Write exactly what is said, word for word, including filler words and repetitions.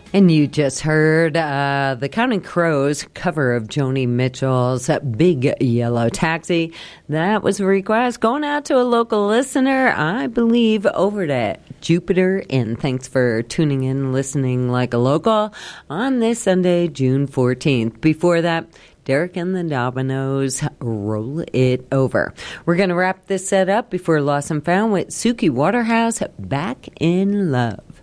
And you just heard uh, the Counting Crows cover of Joni Mitchell's Big Yellow Taxi. That was a request going out to a local listener, I believe, over at Jupiter. And thanks for tuning in, listening like a local on this Sunday, June fourteenth. Before that, Derek and the Dominoes, Roll It Over. We're going to wrap this set up before Lost and Found with Suki Waterhouse, Back in Love.